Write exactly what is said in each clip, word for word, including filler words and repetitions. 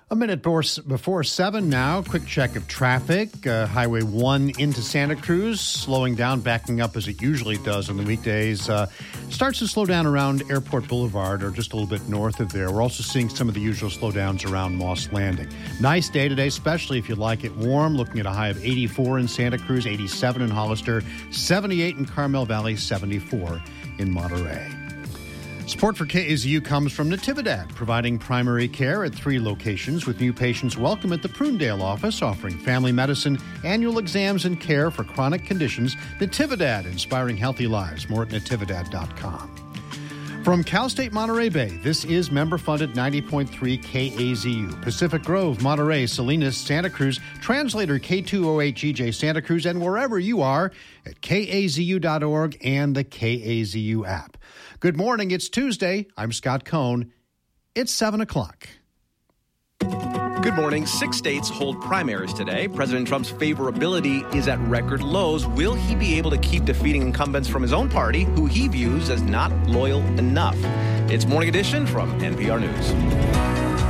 A minute before seven now. Quick check of traffic. Uh, Highway one into Santa Cruz, slowing down, backing up as it usually does on the weekdays. Uh, starts to slow down around Airport Boulevard or just a little bit north of there. We're also seeing some of the usual slowdowns around Moss Landing. Nice day today, especially if you like it warm. Looking at a high of eighty-four in Santa Cruz, eighty-seven in Hollister, seventy-eight in Carmel Valley, seventy-four in Monterey. Support for K A Z U comes from Natividad, providing primary care at three locations with new patients welcome at the Prunedale office, offering family medicine, annual exams, and care for chronic conditions. Natividad, inspiring healthy lives. More at natividad dot com. From Cal State Monterey Bay, this is member-funded ninety point three K A Z U. Pacific Grove, Monterey, Salinas, Santa Cruz, translator K two oh eight G J Santa Cruz, and wherever you are at K A Z U dot org and the K A Z U app. Good morning. It's Tuesday. I'm Scott Cohn. It's seven o'clock. Good morning. Six states hold primaries today. President Trump's favorability is at record lows. Will he be able to keep defeating incumbents from his own party, who he views as not loyal enough? It's Morning Edition from N P R News.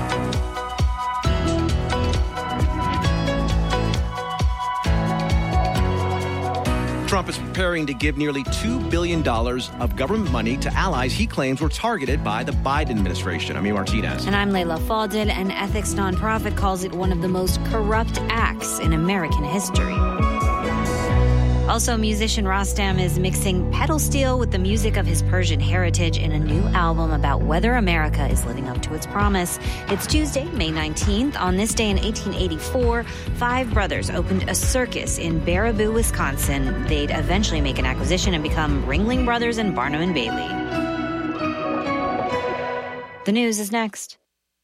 Trump is preparing to give nearly two billion dollars of government money to allies he claims were targeted by the Biden administration. I'm Martinez. And I'm Layla Faldil. An ethics nonprofit calls it one of the most corrupt acts in American history. Also, musician Rostam is mixing pedal steel with the music of his Persian heritage in a new album about whether America is living up to its promise. It's Tuesday, May nineteenth. On this day in eighteen eighty-four, five brothers opened a circus in Baraboo, Wisconsin. They'd eventually make an acquisition and become Ringling Brothers and Barnum and Bailey. The news is next.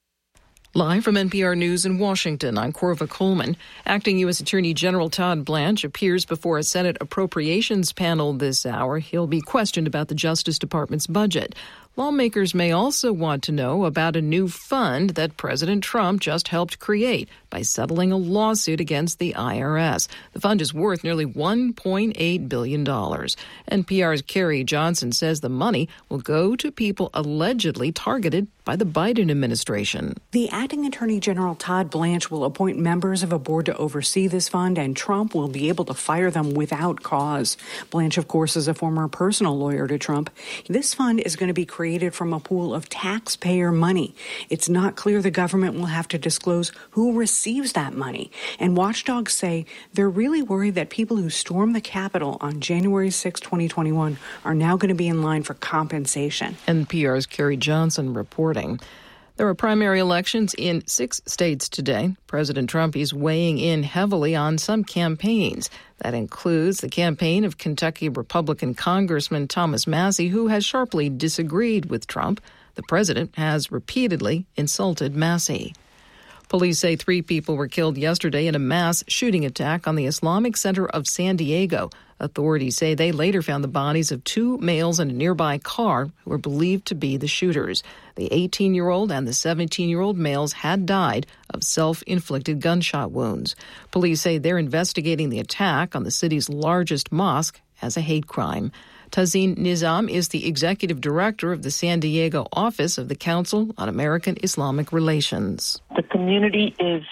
Live from N P R News in Washington, I'm Corva Coleman. Acting U S Attorney General Todd Blanche appears before a Senate Appropriations panel this hour. He'll be questioned about the Justice Department's budget. Lawmakers may also want to know about a new fund that President Trump just helped create by settling a lawsuit against the I R S. The fund is worth nearly one point eight billion dollars. N P R's Carrie Johnson says the money will go to people allegedly targeted by the Biden administration. The acting Attorney General Todd Blanche will appoint members of a board to oversee this fund, and Trump will be able to fire them without cause. Blanche, of course, is a former personal lawyer to Trump. This fund is going to be created from a pool of taxpayer money. It's not clear the government will have to disclose who receives that money. And watchdogs say they're really worried that people who stormed the Capitol on January sixth, twenty twenty-one are now going to be in line for compensation. N P R's Carrie Johnson reporting. There are primary elections in six states today. President Trump is weighing in heavily on some campaigns. That includes the campaign of Kentucky Republican Congressman Thomas Massie, who has sharply disagreed with Trump. The president has repeatedly insulted Massie. Police say three people were killed yesterday in a mass shooting attack on the Islamic Center of San Diego. Authorities say they later found the bodies of two males in a nearby car who were believed to be the shooters. The eighteen-year-old and the seventeen-year-old males had died of self-inflicted gunshot wounds. Police say they're investigating the attack on the city's largest mosque as a hate crime. Tazeen Nizam is the executive director of the San Diego office of the Council on American Islamic Relations. The community is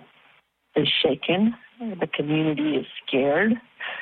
is shaken. The community is scared.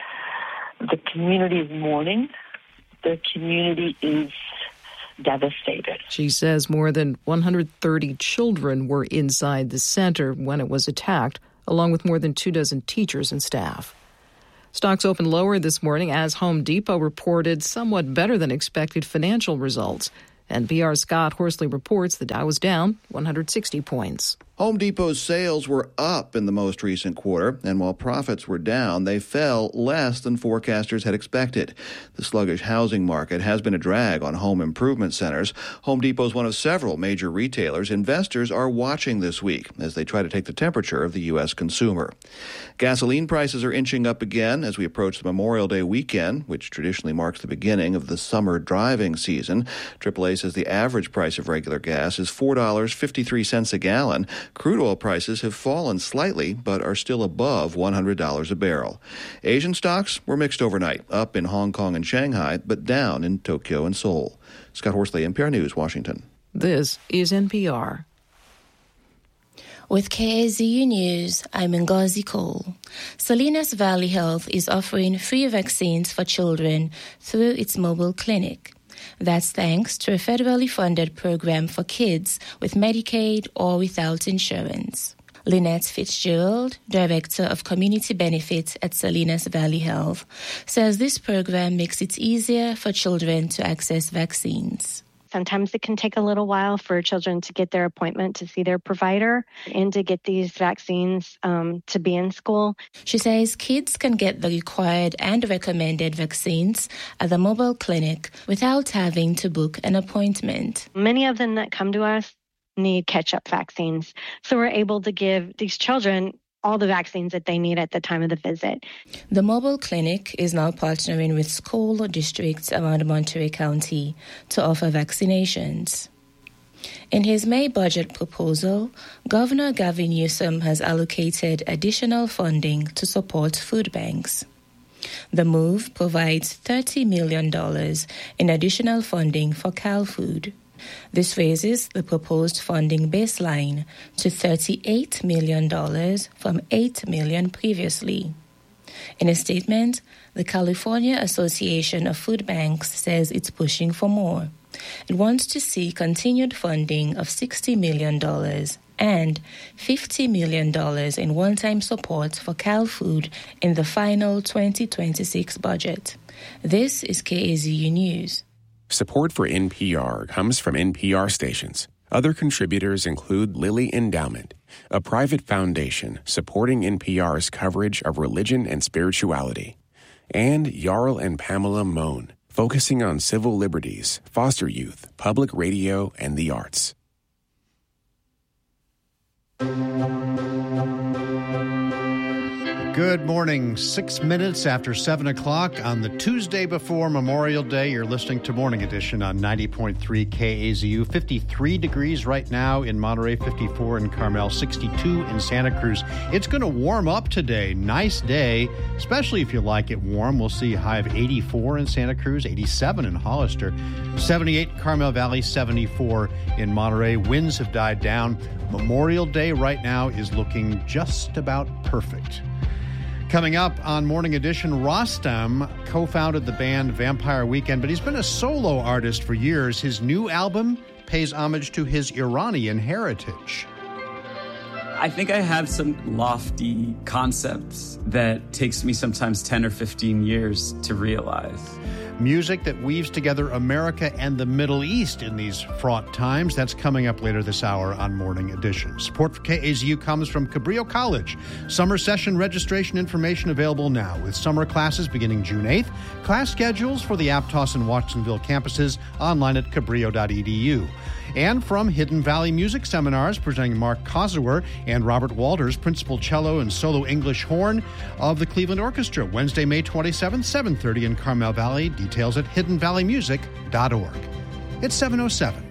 The community is mourning. The community is devastated. She says more than one hundred thirty children were inside the center when it was attacked, along with more than two dozen teachers and staff. Stocks opened lower this morning as Home Depot reported somewhat better than expected financial results. N P R's Scott Horsley reports the Dow was down one hundred sixty points. Home Depot's sales were up in the most recent quarter, and while profits were down, they fell less than forecasters had expected. The sluggish housing market has been a drag on home improvement centers. Home Depot is one of several major retailers investors are watching this week as they try to take the temperature of the U S consumer. Gasoline prices are inching up again as we approach the Memorial Day weekend, which traditionally marks the beginning of the summer driving season. triple A says the average price of regular gas is four dollars and fifty-three cents a gallon. Crude oil prices have fallen slightly, but are still above one hundred dollars a barrel. Asian stocks were mixed overnight, up in Hong Kong and Shanghai, but down in Tokyo and Seoul. Scott Horsley, N P R News, Washington. This is N P R. With K A Z U News, I'm Ngozi Cole. Salinas Valley Health is offering free vaccines for children through its mobile clinic. That's thanks to a federally funded program for kids with Medicaid or without insurance. Lynette Fitzgerald, Director of Community Benefits at Salinas Valley Health, says this program makes it easier for children to access vaccines. Sometimes it can take a little while for children to get their appointment to see their provider and to get these vaccines um, to be in school. She says kids can get the required and recommended vaccines at the mobile clinic without having to book an appointment. Many of them that come to us need catch-up vaccines, so we're able to give these children all the vaccines that they need at the time of the visit. The mobile clinic is now partnering with school districts around Monterey County to offer vaccinations. In his May budget proposal, Governor Gavin Newsom has allocated additional funding to support food banks. The move provides thirty million dollars in additional funding for CalFood. This raises the proposed funding baseline to thirty-eight million dollars from eight million dollars previously. In a statement, the California Association of Food Banks says it's pushing for more. It wants to see continued funding of sixty million dollars and fifty million dollars in one-time support for CalFood in the final twenty twenty-six budget. This is K A Z U News. Support for N P R comes from N P R stations. Other contributors include Lilly Endowment, a private foundation supporting N P R's coverage of religion and spirituality, and Jarl and Pamela Mohn, focusing on civil liberties, foster youth, public radio, and the arts. Good morning. Six minutes after seven o'clock on the Tuesday before Memorial Day. You're listening to Morning Edition on ninety point three K A Z U. fifty-three degrees right now in Monterey, fifty-four in Carmel, sixty-two in Santa Cruz. It's going to warm up today. Nice day, especially if you like it warm. We'll see a high of eighty-four in Santa Cruz, eighty-seven in Hollister, seventy-eight in Carmel Valley, seventy-four in Monterey. Winds have died down. Memorial Day right now is looking just about perfect. Coming up on Morning Edition, Rostam co-founded the band Vampire Weekend, but he's been a solo artist for years. His new album pays homage to his Iranian heritage. I think I have some lofty concepts that takes me sometimes ten or fifteen years to realize. Music that weaves together America and the Middle East in these fraught times. That's coming up later this hour on Morning Edition. Support for K A Z U comes from Cabrillo College. Summer session registration information available now, with summer classes beginning June eighth. Class schedules for the Aptos and Watsonville campuses online at cabrillo dot e d u. And from Hidden Valley Music Seminars, presenting Mark Kosower and Robert Walters, principal cello and solo English horn of the Cleveland Orchestra, Wednesday, May twenty-seventh, seven thirty in Carmel Valley. Details at hidden valley music dot org. It's seven oh seven.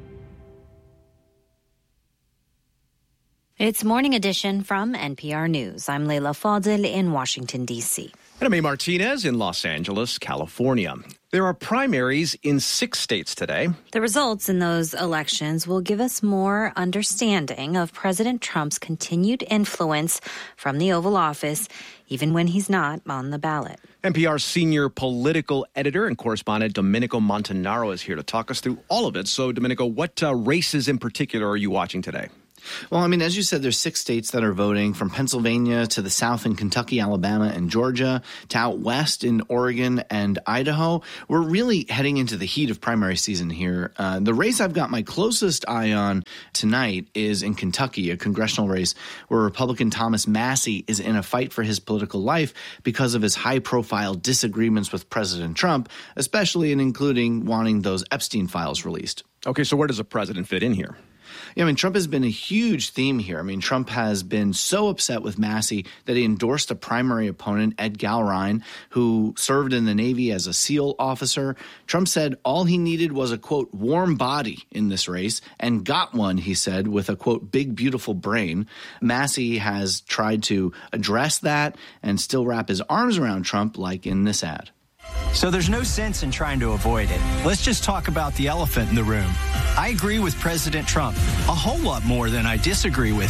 It's Morning Edition from N P R News. I'm Leila Fadel in Washington, D C. And I'm A. Martinez in Los Angeles, California. There are primaries in six states today. The results in those elections will give us more understanding of President Trump's continued influence from the Oval Office, even when he's not on the ballot. N P R's senior political editor and correspondent Domenico Montanaro is here to talk us through all of it. So, Domenico, what uh, races in particular are you watching today? Well, I mean, as you said, there's six states that are voting, from Pennsylvania to the south in Kentucky, Alabama, and Georgia, to out west in Oregon and Idaho. We're really heading into the heat of primary season here. Uh, the race I've got my closest eye on tonight is in Kentucky, a congressional race where Republican Thomas Massie is in a fight for his political life because of his high-profile disagreements with President Trump, especially and including wanting those Epstein files released. Okay, so where does the president fit in here? Yeah, I mean, Trump has been a huge theme here. I mean, Trump has been so upset with Massie that he endorsed a primary opponent, Ed Gallrein, who served in the Navy as a SEAL officer. Trump said all he needed was a, quote, warm body in this race, and got one, he said, with a, quote, big, beautiful brain. Massie has tried to address that and still wrap his arms around Trump, like in this ad. So there's no sense in trying to avoid it. Let's just talk about the elephant in the room. I agree with President Trump a whole lot more than I disagree with him.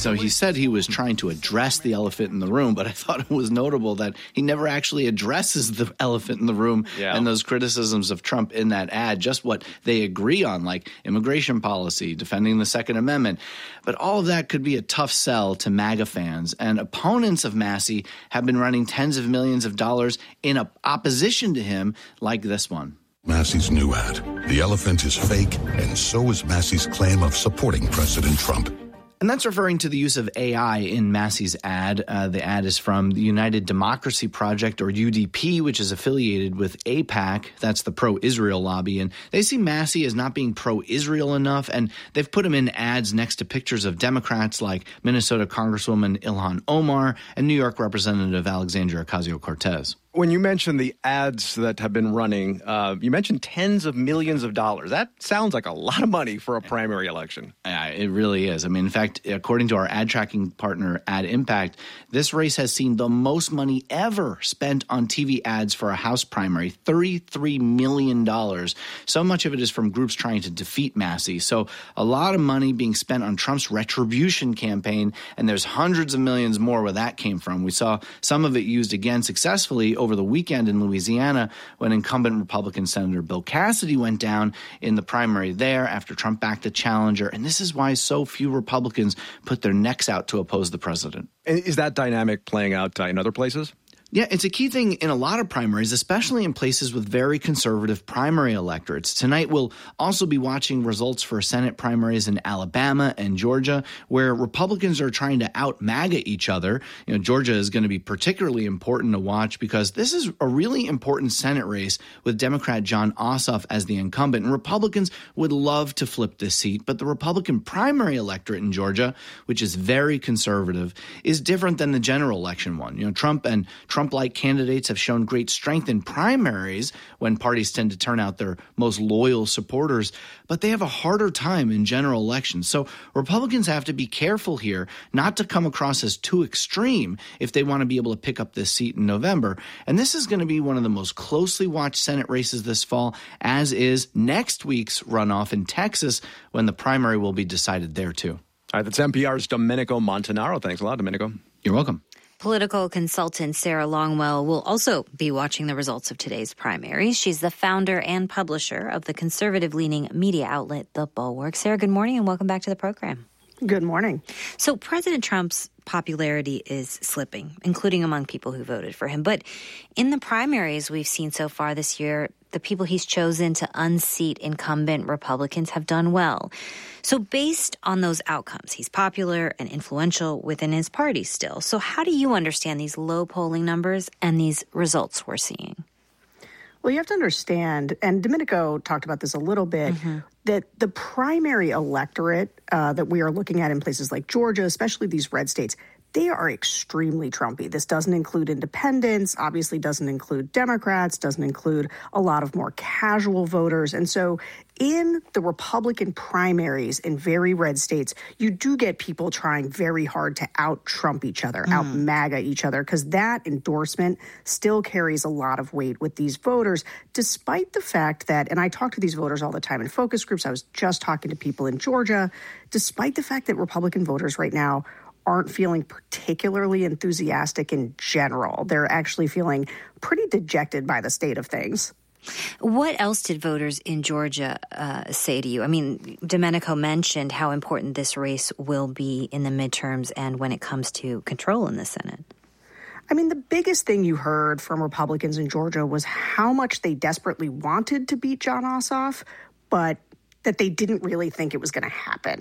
So he said he was trying to address the elephant in the room, but I thought it was notable that he never actually addresses the elephant in the room Yeah. and those criticisms of Trump in that ad, just what they agree on, like immigration policy, defending the Second Amendment. But all of that could be a tough sell to MAGA fans, and opponents of Massey have been running tens of millions of dollars in opposition to him, like this one. Massey's new ad. The elephant is fake, and so is Massey's claim of supporting President Trump. And that's referring to the use of A I in Massey's ad. Uh, the ad is from the United Democracy Project, or U D P, which is affiliated with AIPAC. That's the pro-Israel lobby. And they see Massey as not being pro-Israel enough, and they've put him in ads next to pictures of Democrats like Minnesota Congresswoman Ilhan Omar and New York Representative Alexandria Ocasio-Cortez. When you mentioned the ads that have been running, uh, you mentioned tens of millions of dollars. That sounds like a lot of money for a primary election. Yeah, it really is. I mean, in fact, according to our ad tracking partner, Ad Impact, this race has seen the most money ever spent on T V ads for a House primary, thirty-three million dollars. So much of it is from groups trying to defeat Massey. So a lot of money being spent on Trump's retribution campaign, and there's hundreds of millions more where that came from. We saw some of it used again successfully over the weekend in Louisiana when incumbent Republican Senator Bill Cassidy went down in the primary there after Trump backed a challenger. And this is why so few Republicans put their necks out to oppose the president. And is that dynamic playing out uh, in other places? Yeah, it's a key thing in a lot of primaries, especially in places with very conservative primary electorates. Tonight, we'll also be watching results for Senate primaries in Alabama and Georgia, where Republicans are trying to out-MAGA each other. You know, Georgia is going to be particularly important to watch because this is a really important Senate race with Democrat Jon Ossoff as the incumbent. And Republicans would love to flip this seat, but the Republican primary electorate in Georgia, which is very conservative, is different than the general election one. You know, Trump and Trump Trump-like candidates have shown great strength in primaries when parties tend to turn out their most loyal supporters, but they have a harder time in general elections. So Republicans have to be careful here not to come across as too extreme if they want to be able to pick up this seat in November. And this is going to be one of the most closely watched Senate races this fall, as is next week's runoff in Texas when the primary will be decided there too. All right, that's N P R's Domenico Montanaro. Thanks a lot, Domenico. You're welcome. Political consultant Sarah Longwell will also be watching the results of today's primaries. She's the founder and publisher of the conservative-leaning media outlet, The Bulwark. Sarah, good morning and welcome back to the program. Good morning. So President Trump's popularity is slipping, including among people who voted for him. But in the primaries we've seen so far this year, the people he's chosen to unseat incumbent Republicans have done well. So based on those outcomes, he's popular and influential within his party still. So how do you understand these low polling numbers and these results we're seeing? Well, you have to understand, and Domenico talked about this a little bit, mm-hmm. that the primary electorate uh, that we are looking at in places like Georgia, especially these red states, they are extremely Trumpy. This doesn't include independents, obviously doesn't include Democrats, doesn't include a lot of more casual voters. And so in the Republican primaries in very red states, you do get people trying very hard to out-Trump each other, mm. out-MAGA each other, because that endorsement still carries a lot of weight with these voters, despite the fact that, and I talk to these voters all the time in focus groups, I was just talking to people in Georgia, despite the fact that Republican voters right now aren't feeling particularly enthusiastic in general. They're actually feeling pretty dejected by the state of things. What else did voters in Georgia uh, say to you? I mean, Domenico mentioned how important this race will be in the midterms and when it comes to control in the Senate. I mean, the biggest thing you heard from Republicans in Georgia was how much they desperately wanted to beat Jon Ossoff, but that they didn't really think it was going to happen.